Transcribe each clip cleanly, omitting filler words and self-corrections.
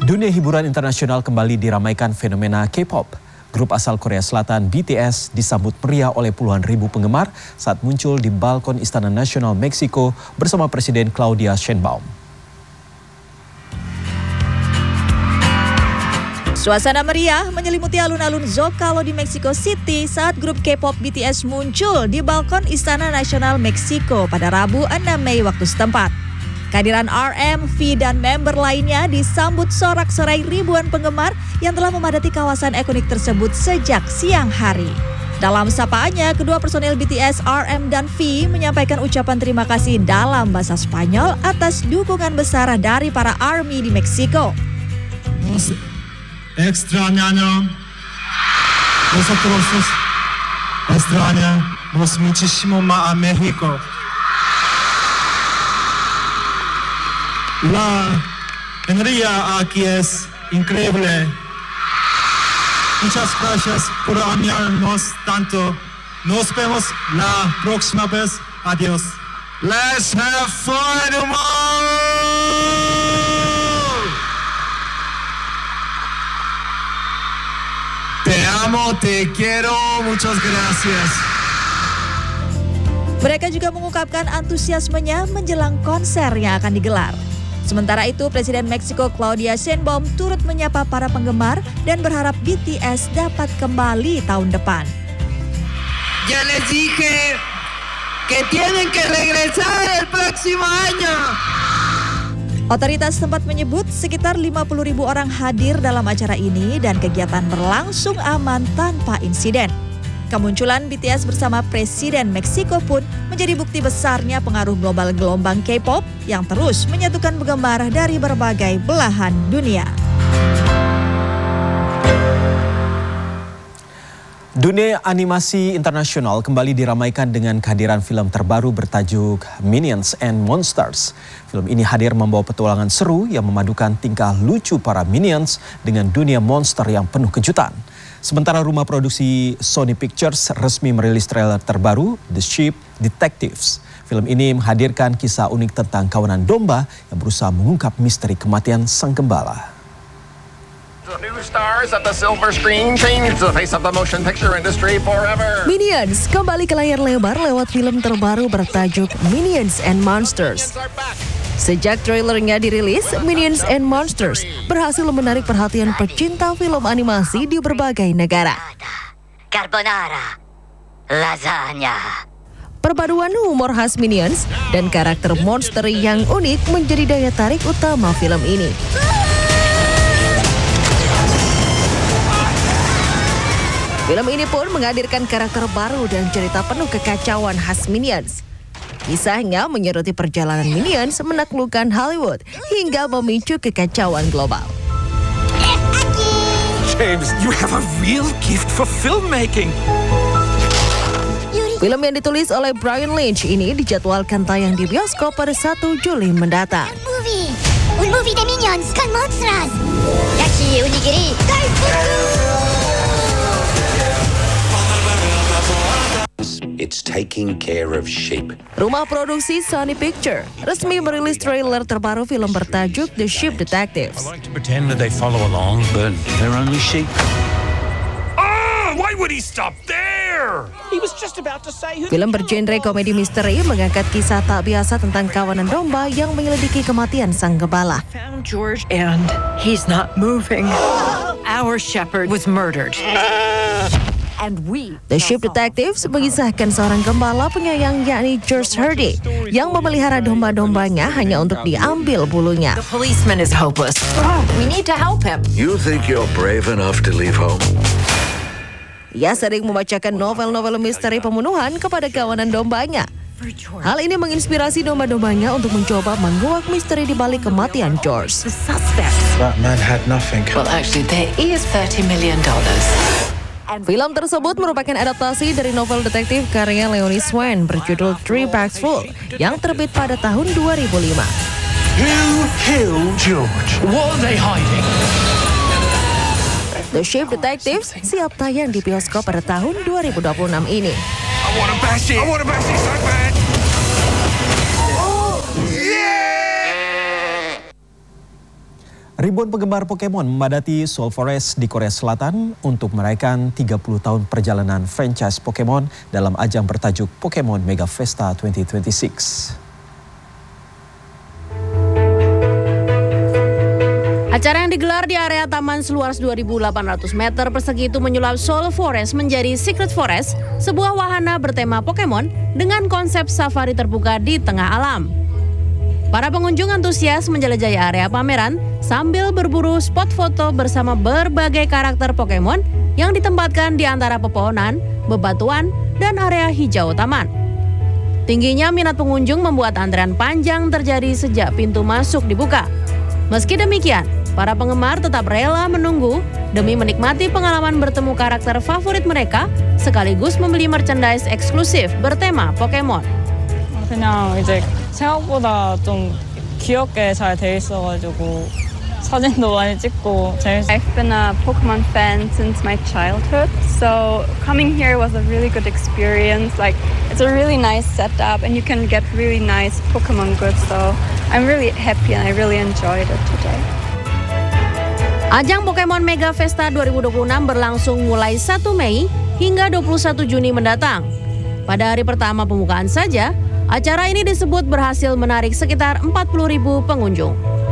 Dunia hiburan internasional kembali diramaikan fenomena K-pop. Grup asal Korea Selatan BTS disambut meriah oleh puluhan ribu penggemar saat muncul di balkon Istana Nasional Meksiko bersama Presiden Claudia Sheinbaum. Suasana meriah menyelimuti alun-alun Zocalo di Mexico City saat grup K-pop BTS muncul di balkon Istana Nasional Meksiko pada Rabu 6 Mei waktu setempat. Kehadiran RM, V, dan member lainnya disambut sorak-sorai ribuan penggemar yang telah memadati kawasan ikonik tersebut sejak siang hari. Dalam sapaannya, kedua personil BTS, RM, dan V menyampaikan ucapan terima kasih dalam bahasa Spanyol atas dukungan besar dari para ARMY di Meksiko. Extrañamos muchísimo a México. La energía aquí es increíble. Muchas gracias por amarnos tanto. Nos vemos la próxima vez. Adiós. Let's have fun tomorrow. Te amo, te quiero. Muchas gracias. Mereka juga mengungkapkan antusiasmenya menjelang konser yang akan digelar. Sementara itu, Presiden Meksiko Claudia Sheinbaum turut menyapa para penggemar dan berharap BTS dapat kembali tahun depan. Ya les dije que tienen que regresar el próximo año. Otoritas setempat menyebut sekitar 50.000 orang hadir dalam acara ini dan kegiatan berlangsung aman tanpa insiden. Kemunculan BTS bersama Presiden Meksiko pun menjadi bukti besarnya pengaruh global gelombang K-pop yang terus menyatukan penggemar dari berbagai belahan dunia. Dunia animasi internasional kembali diramaikan dengan kehadiran film terbaru bertajuk Minions and Monsters. Film ini hadir membawa petualangan seru yang memadukan tingkah lucu para Minions dengan dunia monster yang penuh kejutan. Sementara rumah produksi Sony Pictures resmi merilis trailer terbaru The Ship Detectives. Film ini menghadirkan kisah unik tentang kawanan domba yang berusaha mengungkap misteri kematian sang gembala. New stars at the silver screen change the face of the motion picture industry forever. Minions kembali ke layar lebar lewat film terbaru bertajuk Minions and Monsters. Sejak trailernya dirilis, Minions and Monsters berhasil menarik perhatian pecinta film animasi di berbagai negara. Carbonara, lasagna. Perpaduan humor khas Minions dan karakter monster yang unik menjadi daya tarik utama film ini. Film ini pun menghadirkan karakter baru dan cerita penuh kekacauan khas Minions. Kisahnya menyoroti perjalanan Minions menaklukkan Hollywood hingga memicu kekacauan global. James, you have a real gift for filmmaking. Film yang ditulis oleh Brian Lynch ini dijadwalkan tayang di bioskop pada 1 Juli mendatang. Un movie de Minions con monsters. Yashi onigiri daifuku. It's taking care of sheep. Rumah produksi Sony Pictures resmi merilis trailer terbaru film bertajuk The Ship Detectives. I like to pretend that they follow along, but they're only sheep. Oh, why would he stop there? He was just about to say who... Film bergenre komedi misteri mengangkat kisah tak biasa tentang kawanan domba yang menyelidiki kematian sang gembala. Found George and he's not moving. Our shepherd was murdered. The Ship Detectives mengisahkan seorang gembala penyayang yakni George Hardy yang memelihara domba-dombanya hanya untuk diambil bulunya. The policeman is hopeless. We need to help him. You think you're brave enough to leave home? Ia sering membacakan novel-novel misteri pembunuhan kepada kawanan dombanya. Hal ini menginspirasi domba-dombanya untuk mencoba menguak misteri di balik kematian George. The suspect. That man had nothing. Well, actually, there is $30 million. Film tersebut merupakan adaptasi dari novel detektif karya Leonie Swan berjudul Three Bags Full yang terbit pada tahun 2005. Who killed George? What are they hiding? The Ship Detectives siap tayang di bioskop pada tahun 2026 ini. I want to bash it. I want to bash it so bad. Ribuan penggemar Pokemon memadati Seoul Forest di Korea Selatan untuk merayakan 30 tahun perjalanan franchise Pokemon dalam ajang bertajuk Pokemon Mega Festa 2026. Acara yang digelar di area taman seluas 2.800 meter persegi itu menyulap Seoul Forest menjadi Secret Forest, sebuah wahana bertema Pokemon dengan konsep safari terbuka di tengah alam. Para pengunjung antusias menjelajahi area pameran sambil berburu spot foto bersama berbagai karakter Pokemon yang ditempatkan di antara pepohonan, bebatuan, dan area hijau taman. Tingginya minat pengunjung membuat antrean panjang terjadi sejak pintu masuk dibuka. Meski demikian, para penggemar tetap rela menunggu demi menikmati pengalaman bertemu karakter favorit mereka sekaligus membeli merchandise eksklusif bertema Pokemon. 그냥 이제 생각보다 좀 귀엽게 잘 돼 있어가지고 사진도 많이 찍고 재밌어요. I've been a Pokemon fan since my childhood, so coming here was a really good experience. Like, it's a really nice setup and you can get really nice Pokemon goods, so I'm really happy and I really enjoyed it today. Ajang Pokemon Mega Festa 2026 berlangsung mulai 1 Mei hingga 21 Juni mendatang. Pada hari pertama pembukaan saja, acara ini disebut berhasil menarik sekitar 40.000 pengunjung.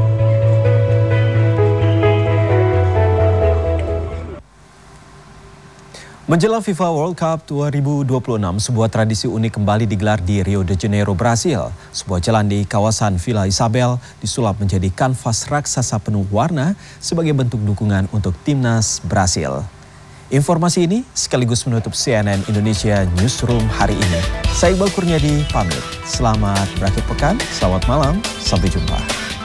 Menjelang FIFA World Cup 2026, sebuah tradisi unik kembali digelar di Rio de Janeiro, Brasil. Sebuah jalan di kawasan Villa Isabel disulap menjadi kanvas raksasa penuh warna sebagai bentuk dukungan untuk timnas Brasil. Informasi ini sekaligus menutup CNN Indonesia Newsroom hari ini. Saya Iqbal Kurniadi pamit. Selamat berakhir pekan, selamat malam, sampai jumpa.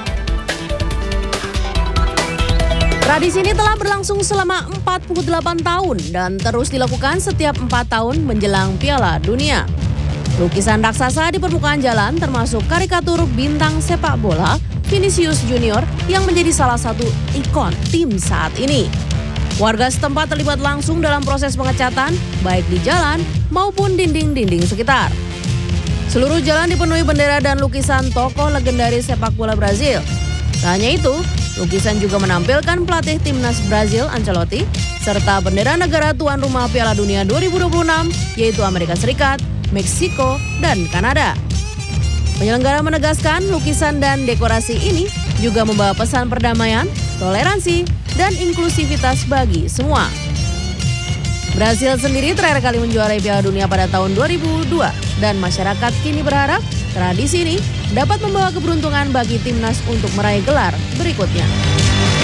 Tradisi ini telah berlangsung selama 48 tahun dan terus dilakukan setiap 4 tahun menjelang Piala Dunia. Lukisan raksasa di permukaan jalan termasuk karikatur bintang sepak bola Vinicius Junior yang menjadi salah satu ikon tim saat ini. Warga setempat terlibat langsung dalam proses pengecatan baik di jalan maupun dinding-dinding sekitar. Seluruh jalan dipenuhi bendera dan lukisan tokoh legendaris sepak bola Brazil. Tak hanya itu, lukisan juga menampilkan pelatih timnas Brazil Ancelotti serta bendera negara tuan rumah Piala Dunia 2026 yaitu Amerika Serikat, Meksiko, dan Kanada. Penyelenggara menegaskan lukisan dan dekorasi ini juga membawa pesan perdamaian, toleransi, dan inklusivitas bagi semua. Brasil sendiri terakhir kali menjuarai Piala Dunia pada tahun 2002 dan masyarakat kini berharap tradisi ini dapat membawa keberuntungan bagi timnas untuk meraih gelar berikutnya.